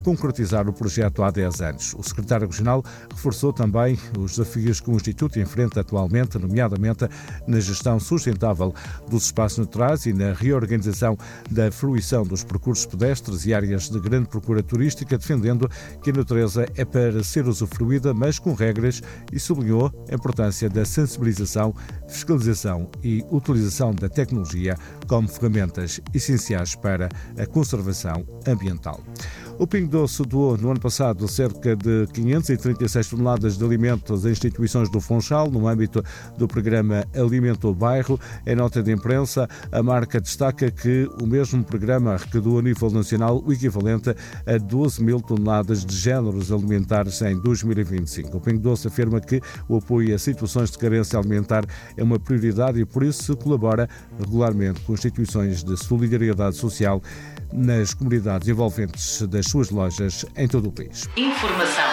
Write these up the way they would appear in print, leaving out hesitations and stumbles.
concretizar o projeto há 10 anos. O secretário regional reforçou também os desafios que o Instituto enfrenta atualmente, nomeadamente na gestão sustentável dos espaços naturais e na reorganização da fruição dos percursos pedestres e áreas de grande procura turística, defendendo que a natureza é para ser usufruída, mas com regras, e sublinhou a importância da sensibilização, fiscalização e utilização da tecnologia como ferramentas essenciais para a conservação ambiental. O Pingo Doce doou no ano passado cerca de 536 toneladas de alimentos a instituições do Funchal, no âmbito do programa Alimento o Bairro. Em nota de imprensa, a marca destaca que o mesmo programa arrecadou a nível nacional o equivalente a 12 mil toneladas de géneros alimentares em 2025. O Pingo Doce afirma que o apoio a situações de carência alimentar é uma prioridade e, por isso, colabora regularmente com instituições de solidariedade social nas comunidades envolventes das suas lojas em todo o país. Informação.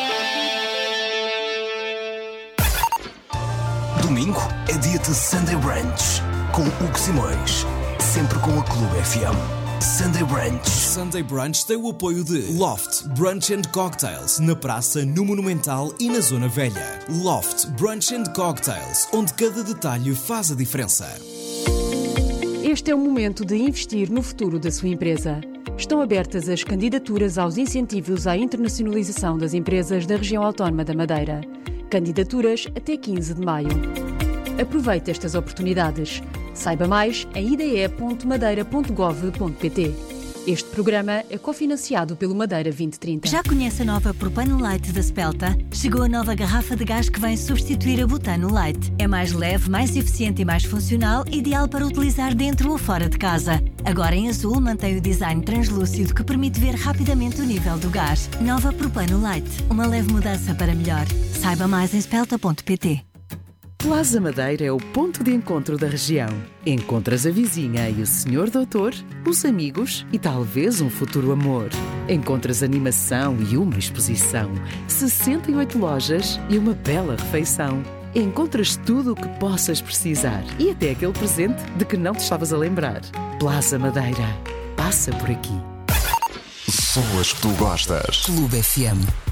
Domingo é dia de Sunday Brunch com Hugo Simões, sempre com a Clube FM. Sunday Brunch. Sunday Brunch tem o apoio de Loft Brunch and Cocktails, na praça, no Monumental e na Zona Velha. Loft Brunch and Cocktails, onde cada detalhe faz a diferença. Este é o momento de investir no futuro da sua empresa. Estão abertas as candidaturas aos incentivos à internacionalização das empresas da região autónoma da Madeira. Candidaturas até 15 de maio. Aproveite estas oportunidades. Saiba mais em ide.madeira.gov.pt. Este programa é cofinanciado pelo Madeira 2030. Já conhece a nova Propano Light da Spelta? Chegou a nova garrafa de gás que vem substituir a Butano Light. É mais leve, mais eficiente e mais funcional, ideal para utilizar dentro ou fora de casa. Agora em azul mantém o design translúcido que permite ver rapidamente o nível do gás. Nova Propano Light. Uma leve mudança para melhor. Saiba mais em spelta.pt. Plaza Madeira é o ponto de encontro da região. Encontras a vizinha e o senhor doutor, os amigos e talvez um futuro amor. Encontras animação e uma exposição, 68 lojas e uma bela refeição. Encontras tudo o que possas precisar e até aquele presente de que não te estavas a lembrar. Plaza Madeira. Passa por aqui. Pessoas que tu gostas. Clube FM.